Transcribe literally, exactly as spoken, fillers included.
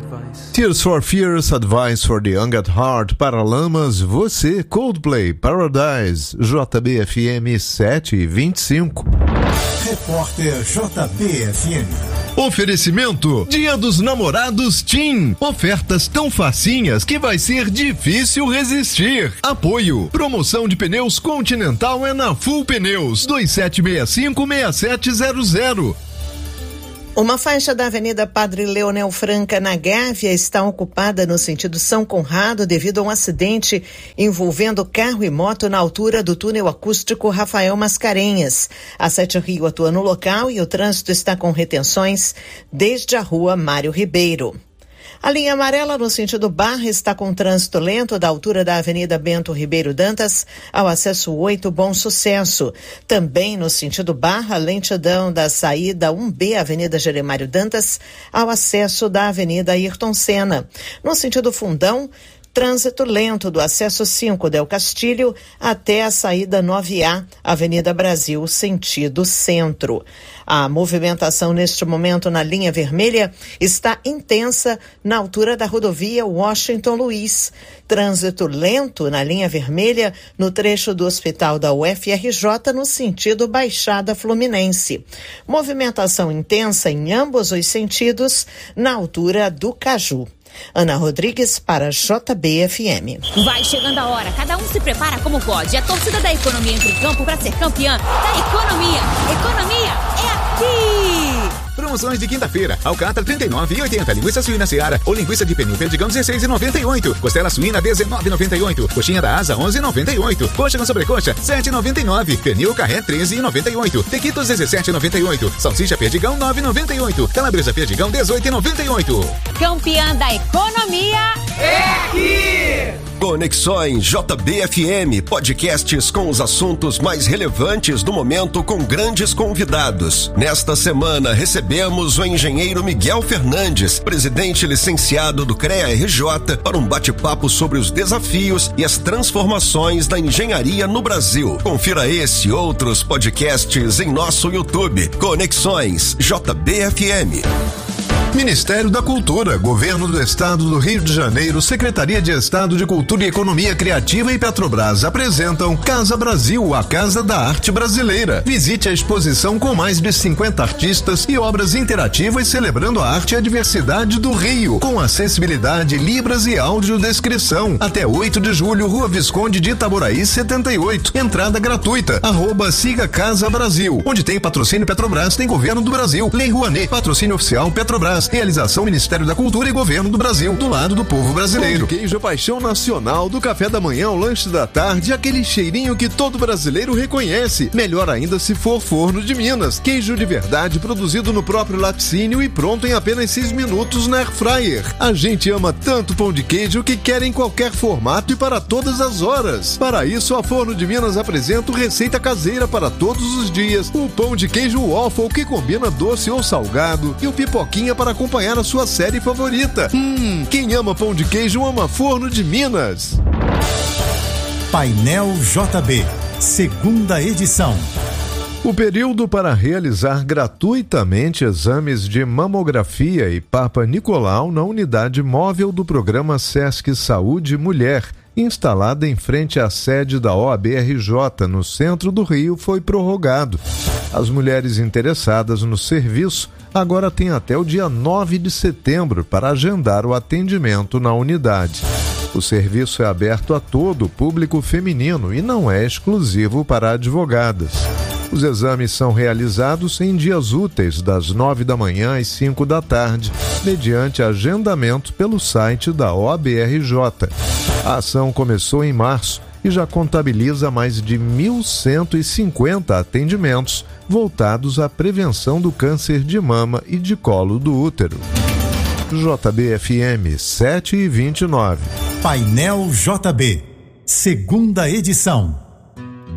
Tears for Fears, Advice for the Young at Heart, Paralamas, Você, Coldplay, Paradise, J B F M sete e vinte e cinco. Repórter J B F M. Oferecimento Dia dos Namorados TIM. Ofertas tão facinhas que vai ser difícil resistir. Apoio. Promoção de pneus Continental é na Full Pneus. dois sete seis cinco, seis sete zero zero. Uma faixa da Avenida Padre Leonel Franca, na Gávea, está ocupada no sentido São Conrado devido a um acidente envolvendo carro e moto na altura do túnel acústico Rafael Mascarenhas. A Sete Rio atua no local e o trânsito está com retenções desde a rua Mário Ribeiro. A linha amarela no sentido Barra está com trânsito lento da altura da Avenida Bento Ribeiro Dantas ao acesso oito Bom Sucesso. Também no sentido Barra, lentidão da saída um B Avenida Jeremário Dantas ao acesso da Avenida Ayrton Senna. No sentido Fundão, trânsito lento do acesso cinco Del Castilho até a saída nove A, Avenida Brasil, sentido centro. A movimentação neste momento na linha vermelha está intensa na altura da rodovia Washington Luiz. Trânsito lento na linha vermelha no trecho do Hospital da U F R J no sentido Baixada Fluminense. Movimentação intensa em ambos os sentidos na altura do Caju. Ana Rodrigues para J B F M. Vai chegando a hora, cada um se prepara como pode. A torcida da economia entra em campo para ser campeã da economia. Economia é aqui! Promoções de quinta-feira. Alcatra trinta e nove reais e oitenta. Linguiça suína Seara ou linguiça de pernil perdigão dezesseis reais e noventa e oito. Costela suína dezenove reais e noventa e oito. Coxinha da asa onze reais e noventa e oito. Coxa com sobrecoxa sete reais e noventa e nove. Pernil carré treze reais e noventa e oito. Tequitos dezessete reais e noventa e oito. Salsicha perdigão nove reais e noventa e oito. Calabresa perdigão dezoito reais e noventa e oito. Campeã da economia é aqui! Conexões J B F M, podcasts com os assuntos mais relevantes do momento com grandes convidados. Nesta semana recebemos o engenheiro Miguel Fernandes, presidente licenciado do CREA R J, para um bate-papo sobre os desafios e as transformações da engenharia no Brasil. Confira esse e outros podcasts em nosso YouTube. Conexões J B F M. Ministério da Cultura, Governo do Estado do Rio de Janeiro, Secretaria de Estado de Cultura e Economia Criativa e Petrobras apresentam Casa Brasil, a Casa da Arte Brasileira. Visite a exposição com mais de cinquenta artistas e obras interativas celebrando a arte e a diversidade do Rio, com acessibilidade, libras e audiodescrição. Até oito de julho, Rua Visconde de Itaboraí, setenta e oito. Entrada gratuita. Arroba Siga Casa Brasil. Onde tem patrocínio Petrobras, tem Governo do Brasil. Lei Rouanet, patrocínio oficial Petrobras. Realização Ministério da Cultura e Governo do Brasil, do lado do povo brasileiro. Pão de queijo, paixão nacional, do café da manhã ao lanche da tarde, aquele cheirinho que todo brasileiro reconhece. Melhor ainda se for forno de Minas. Queijo de verdade produzido no próprio laticínio e pronto em apenas seis minutos na Air Fryer. A gente ama tanto pão de queijo que quer em qualquer formato e para todas as horas. Para isso, a Forno de Minas apresenta receita caseira para todos os dias. O pão de queijo waffle que combina doce ou salgado e o pipoquinha para acompanhar a sua série favorita. Hum, quem ama pão de queijo ama Forno de Minas. Painel J B, segunda edição. O período para realizar gratuitamente exames de mamografia e Papa Nicolau na unidade móvel do programa Sesc Saúde Mulher, instalada em frente à sede da O A B R J no centro do Rio, foi prorrogado. As mulheres interessadas no serviço agora têm até o dia nove de setembro para agendar o atendimento na unidade. O serviço é aberto a todo o público feminino e não é exclusivo para advogadas. Os exames são realizados em dias úteis, das nove da manhã às cinco da tarde, mediante agendamento pelo site da O A B R J. A ação começou em março e já contabiliza mais de mil cento e cinquenta atendimentos voltados à prevenção do câncer de mama e de colo do útero. J B F M sete e vinte e nove. Painel J B, segunda edição.